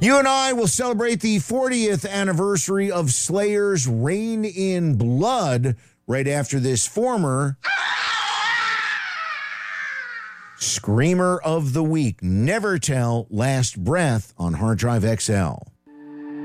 You and I will celebrate the 40th anniversary of Slayer's Reign in Blood right after this former Screamer of the Week. Never Tell Last Breath on Hard Drive XL.